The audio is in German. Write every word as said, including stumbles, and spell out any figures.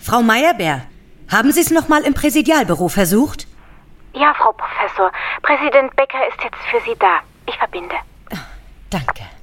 Frau Meyerbeer, haben Sie es noch mal im Präsidialbüro versucht? Ja, Frau Professor. Präsident Becker ist jetzt für Sie da. Ich verbinde. Danke.